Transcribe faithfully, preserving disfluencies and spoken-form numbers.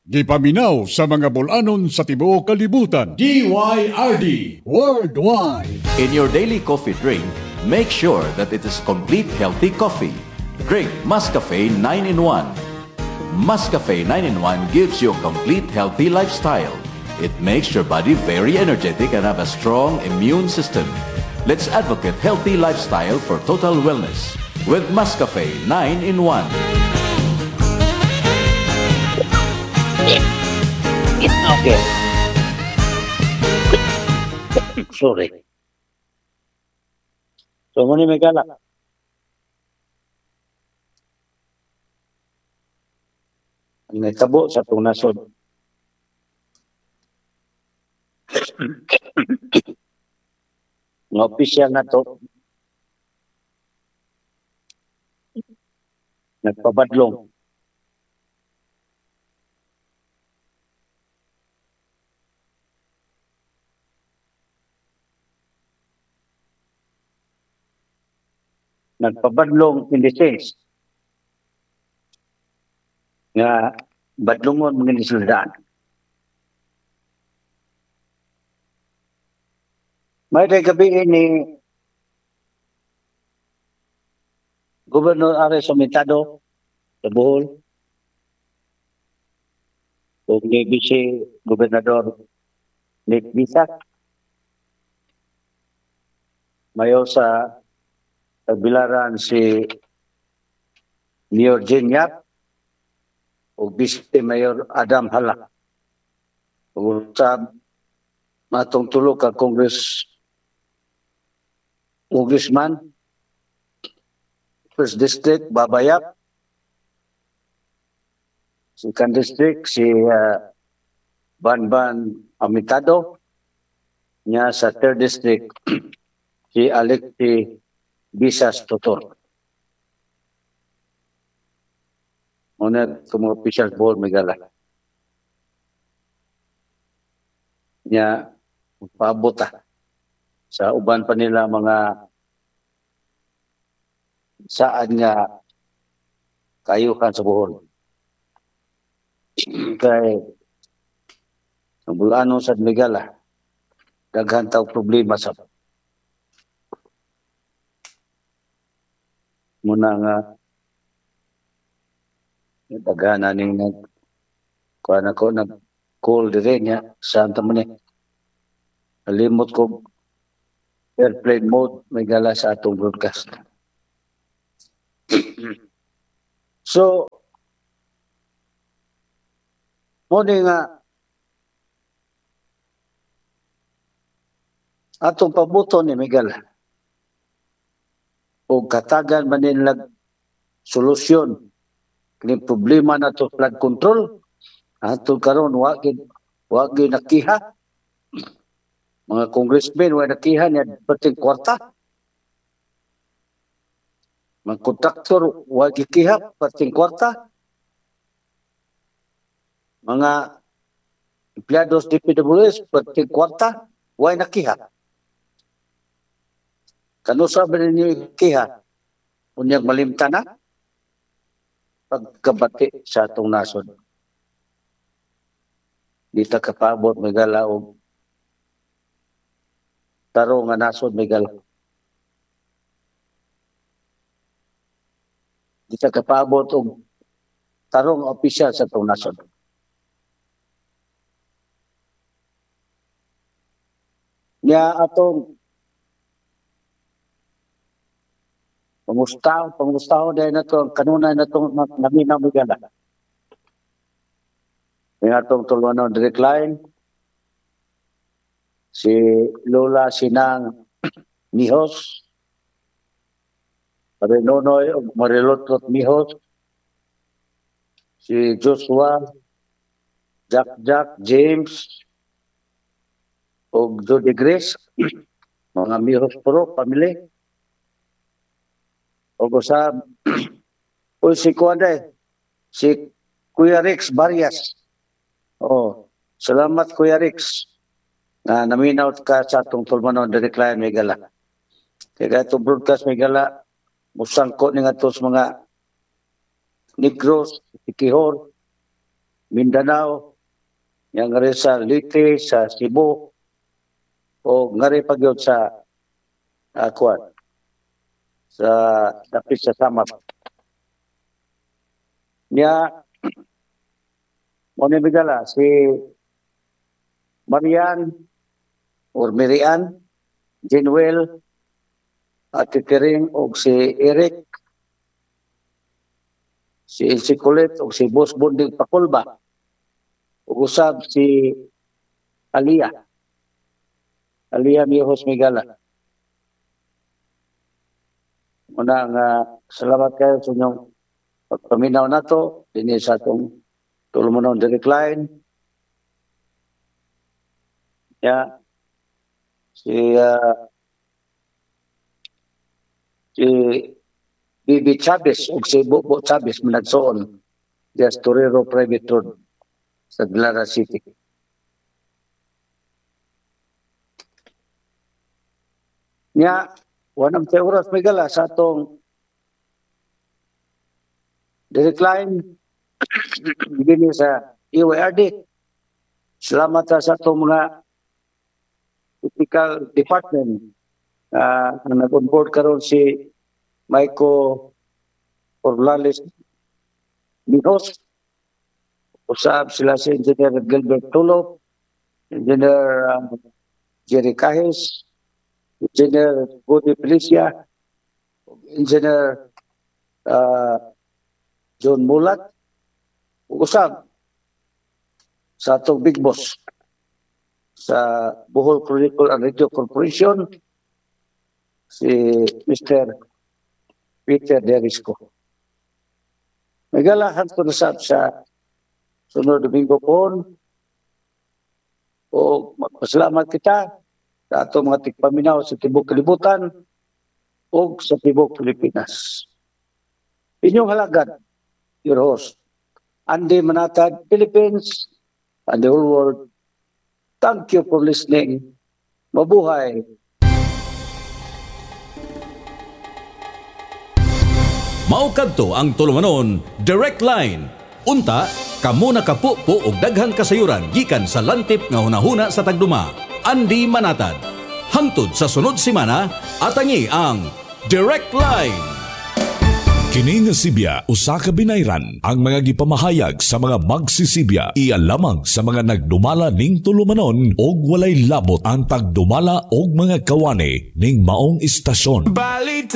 Gipaminaw sa mga bulanon sa tibuok kalibutan. D Y R D Worldwide. In your daily coffee drink, make sure that it is complete healthy coffee. Drink Mascafe nine in one. Mascafe nine in one gives you a complete healthy lifestyle. It makes your body very energetic and have a strong immune system. Let's advocate healthy lifestyle for total wellness with Mascafe nine in one. Okay. Sorry. So, muna may kala. Ang natabo sa itong nasod. Ang opisyal na to, nagpabadlong. Nagpabadlong in the sense nga badlongon mga nisuldan. May day gabi ni Gobernador Ares Somentado sa Bohol o ni Vice Gobernador Nick Bisak mayo sa Tagbilaran si Mayor Jean Yap o Vice Mayor Adam Halak. O sa matong tulo ka Congress Congressman First District Babayap, Second District si uh, Banban Amitado, niya sa Third District si Alexi Bisas Tutor. Muna itong mga official board megala. Niya paabota sa uban pa nila mga saan nga kayuhan sa Bohol. Kay ang bulano sa megala daghan taw problema sa muna nga daghan ning nag kuan ako nag call dire niya saan ta man ni limot ko airplane mode may gala sa atong broadcast. So mo ni nga atong pabuto ni Miguel o katagan man nilang solusyon kini problema na to flood control atong karon wa gid wa gid nakiha mga congressmen wa nakiha niya perting kwarta mga kontraktor wa gid kiha perting kwarta mga empleados D P W S perting kwarta wa nakiha kano sabi ninyo kiha unyag malimtan na pagkabati sa atong nasod. Dita kapabot may gala o tarong nga nasod may gala. Dita kapabot o tarong opisyal sa atong nasod. Niya atong pangustaw, pangustaw dahil na ito, kanunay na ito, naminaw mo gala. Yung atong tuluan ng direct line, si Lola Sinang Mihos, Marinonoy o Marilotot Mihos, si Joshua, Jack Jack, James, o Jody Grace, mga Mihos Pro, family, o sa o si Kuanday, si Kuya Rex Barrias. Oh, salamat Kuya Rex. Na naminaw ka sa atong tulmanon direct line may gala. Kaya itong broadcast may gala, musangko ni nga tos mga Negros, Sikihor, Mindanao, yang ngari sa Leyte, sa Cebu, o ngari pagyod sa uh, kuwan, sa dapit sa Samar. Niya, mo ni bigala, si Marian, or Mirian, Jinwell, at Titiring, o si Eric, si Elsie Colette, o si Boss Bonding Pakulba, o usab si Alia, Alia Mihos Migala. Muna nga, salamat kayo sa inyong pagpaminaw na to, din sa itong tulumanon direct line. Ya, si uh, si Bibi Chavez o si Bobo Chavez managsoon sa Torero Private Road sa Glara City. Nya, wanang te oras may gala sa atong direct line gini sa E Y R D. Salamat sa atong mga ethical department uh, na nag-onboard karon si Maiko Orlales Mihos. Usab sila si Engineer Gilbert Tulop, Engineer um, Jerry Kahis, Engineer Godi Felicia, Engineer uh, John Mulat, usab sa atong big boss sa Bohol Chronicle and Radio Corporation, si Mister Peter Derisco. Nagalahan ko na sa sunod Domingo po o magpasalamat kita sa atong mga tigpaminaw sa Tibok Kalibutan o sa Tibok Pilipinas. Inyong halagad, your host, Andy Manatad, Philippines, and the whole world. Thank you for listening. Mabuhay. Maukadto ang tulumanon Direct Line. Unta, kamo nakapupo og daghang kasayuran gikan sa lantip nga hunahuna sa tagduma. Andy Manatad. Hangtod sa sunod semana, atangi ang Direct Line. Kini nga Sibya usa ka binayran ang mga gipamahayag sa mga magsisibya iya lamang sa mga nagdumala ning tulumanon og walay labot ang tagdumala og mga kawani ning maong istasyon.